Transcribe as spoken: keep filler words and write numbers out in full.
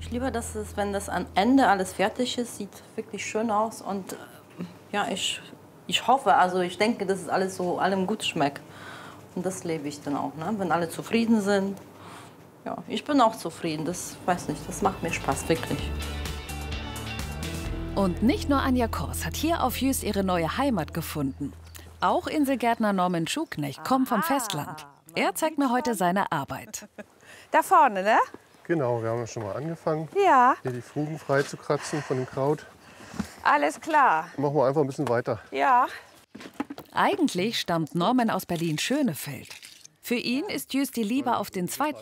Ich liebe, dass es, wenn das am Ende alles fertig ist, sieht wirklich schön aus. Und äh, ja, ich, ich hoffe, also ich denke, dass es alles so allem gut schmeckt. Und das lebe ich dann auch, ne? Wenn alle zufrieden sind. Ja, ich bin auch zufrieden. Das weiß nicht, das macht mir Spaß, wirklich. Und nicht nur Anja Kors hat hier auf Jüst ihre neue Heimat gefunden. Auch Inselgärtner Norman Schuknecht kommt vom Festland. Er zeigt mir heute seine Arbeit. Da vorne, ne? Genau, wir haben ja schon mal angefangen, Ja, hier die Fugen frei zu kratzen von dem Kraut. alles klar. Machen wir einfach ein bisschen weiter. Ja. Eigentlich stammt Norman aus Berlin-Schönefeld. Für ihn ist Jüst die Liebe auf den zweiten